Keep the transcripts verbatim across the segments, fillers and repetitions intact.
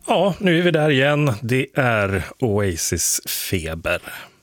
Ja, nu är vi där igen. Det är Oasis-feber.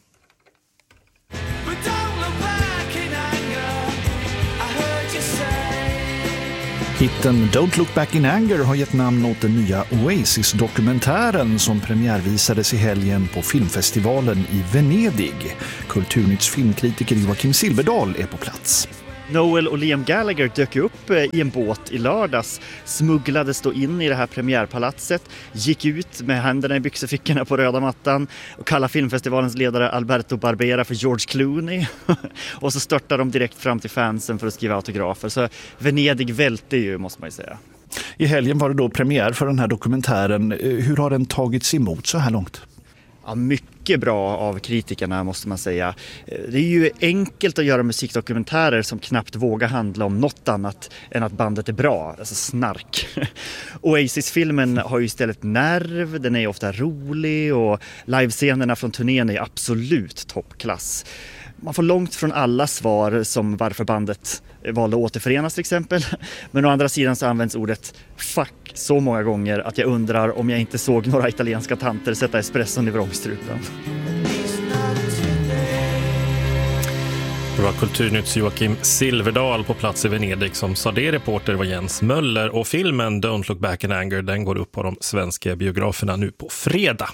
Hitten Don't Look Back in Anger har gett namn åt den nya Oasis-dokumentären som premiärvisades i helgen på filmfestivalen i Venedig. Kulturnytts filmkritiker Joakim Silverdal är på plats. Noel och Liam Gallagher dök upp i en båt i lördags, smugglades då in i det här premiärpalatset, gick ut med händerna i byxefickorna på röda mattan och kallade filmfestivalens ledare Alberto Barbera för George Clooney. Och så störtade de direkt fram till fansen för att skriva autografer. Så Venedig välte ju, måste man ju säga. I helgen var det då premiär för den här dokumentären. Hur har den tagits emot så här långt? Ja, mycket bra av kritikerna, måste man säga. Det är ju enkelt att göra musikdokumentärer som knappt vågar handla om något annat än att bandet är bra, alltså snark. Oasis-filmen har ju istället nerv, den är ofta rolig och livescenerna från turnén är absolut toppklass. Man får långt från alla svar som varför bandet valde att återförenas till exempel. Men å andra sidan så används ordet fuck så många gånger att jag undrar om jag inte såg några italienska tanter sätta espresson i vrångstrupen. Det var Kulturnytts Joakim Silverdal på plats i Venedig som sa det. Reporter var Jens Möller och filmen Don't Look Back in Anger, den går upp på de svenska biograferna nu på fredag.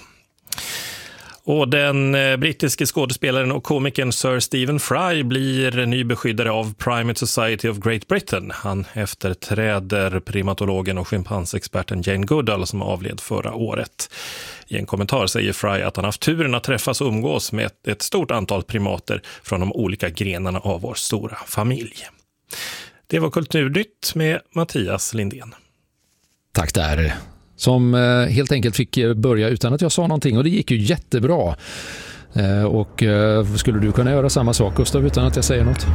Och den brittiske skådespelaren och komikern Sir Stephen Fry blir ny beskyddare av Primate Society of Great Britain. Han efterträder primatologen och schimpansexperten Jane Goodall som avled förra året. I en kommentar säger Fry att han haft turen att träffas och umgås med ett, ett stort antal primater från de olika grenarna av vår stora familj. Det var Kulturnytt med Mattias Lindén. Tack där. Som eh, helt enkelt fick börja utan att jag sa någonting och det gick ju jättebra. Eh, och eh, skulle du kunna göra samma sak, Gustav, utan att jag säger något?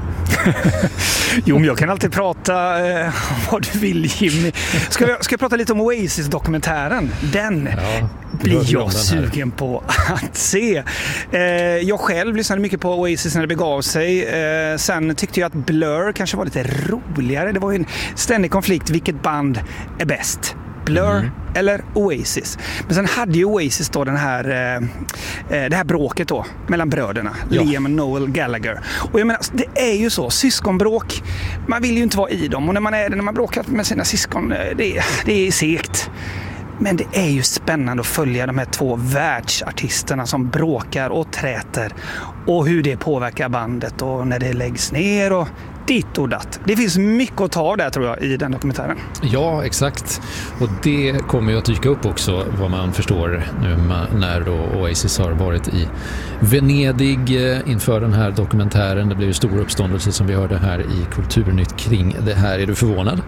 Jo, men jag kan alltid prata eh, vad du vill, Jimmy. Ska jag, ska jag prata lite om Oasis-dokumentären? Den ja, blir jag sugen på att se. Eh, jag själv lyssnade mycket på Oasis när det begav sig. Eh, sen tyckte jag att Blur kanske var lite roligare. Det var ju en ständig konflikt. Vilket band är bäst? Blur mm. eller Oasis. Men sen hade ju Oasis då den här, eh, det här bråket då mellan bröderna, ja. Liam och Noel Gallagher. Och jag menar, det är ju så, syskonbråk, man vill ju inte vara i dem. Och när man är när man bråkar med sina syskon, det, det är segt. Men det är ju spännande att följa de här två världsartisterna som bråkar och träter. Och hur det påverkar bandet och när det läggs ner och ditt och datt. Det finns mycket att ta där, tror jag, i den dokumentären. Ja, exakt. Och det kommer ju att dyka upp också, vad man förstår nu när då Oasis har varit i Venedig inför den här dokumentären. Det blev ju stor uppståndelse som vi hörde här i Kulturnytt kring det här. Är du förvånad?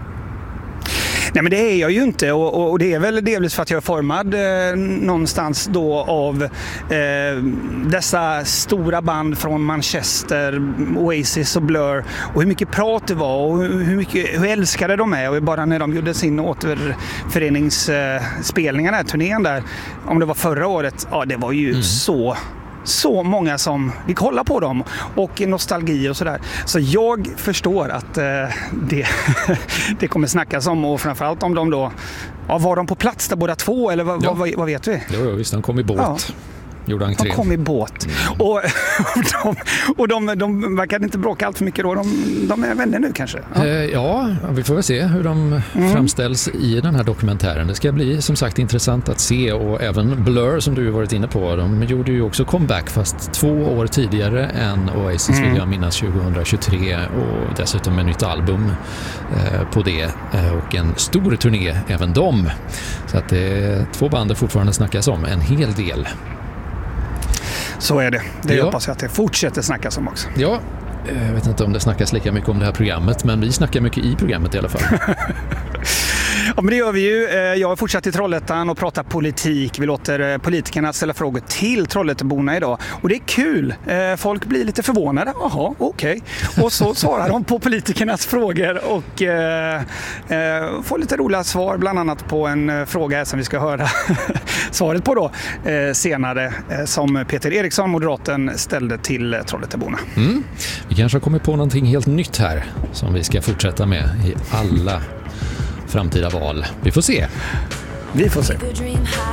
Nej, men det är jag ju inte och, och det är väl delvis för att jag är formad eh, någonstans då av eh, dessa stora band från Manchester, Oasis och Blur, och hur mycket prat det var och hur, mycket, hur älskade de är. Och bara när de gjorde sin återföreningsspelningar, eh, turnén där, om det var förra året, ja, det var ju mm. så... så många som vill kolla på dem och nostalgi och sådär. Så jag förstår att eh, det, det kommer snackas om, och framförallt om de då, ja, var de på plats där båda två, eller vad, ja. vad, vad vet vi? Jo, visst, de kom i båt. Ja. Gjorde entré. De kom i båt. Mm. Och, och, de, och de, de verkar inte bråka allt för mycket då. De, de är vänner nu kanske. Ja. Eh, ja, vi får väl se hur de mm. framställs i den här dokumentären. Det ska bli som sagt intressant att se, och även Blur som du har varit inne på. De gjorde ju också comeback fast två år tidigare än Oasis, mm. vill jag minnas, tjugohundratjugotre, och dessutom ett nytt album eh, på det eh, och en stor turné även de. Så att det är två band fortfarande snackas om en hel del. Så är det. Det ja. hoppas jag att det fortsätter snackas om också. Ja, jag vet inte om det snackas lika mycket om det här programmet, men vi snackar mycket i programmet i alla fall. Ja, men det gör vi ju. Jag har fortsatt i Trollhättan och pratar politik. Vi låter politikerna ställa frågor till Trollhätteborna idag. Och det är kul. Folk blir lite förvånade. Jaha, okej. Okay. Och så svarar de på politikernas frågor och eh, får lite roliga svar. Bland annat på en fråga som vi ska höra svaret på då eh, senare. Eh, som Peter Eriksson, moderaten, ställde till Trollhätteborna. Mm. Vi kanske har kommit på någonting helt nytt här som vi ska fortsätta med i alla framtida val. Vi får se. Vi får se.